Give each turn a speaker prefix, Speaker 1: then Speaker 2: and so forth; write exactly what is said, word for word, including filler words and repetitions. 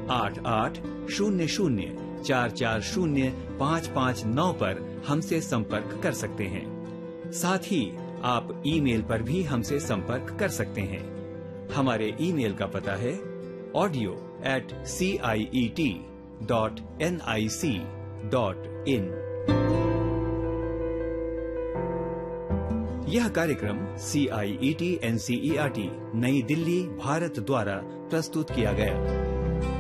Speaker 1: आठ आठ शून्य शून्य चार चार शून्य पाँच पाँच नौ पर हमसे संपर्क कर सकते हैं। साथ ही आप ईमेल पर भी हमसे संपर्क कर सकते हैं। हमारे ईमेल का पता है audio eight C I E T dot N I C dot in. यह कार्यक्रम सी आई E T N C E R T नई दिल्ली भारत द्वारा प्रस्तुत किया गया।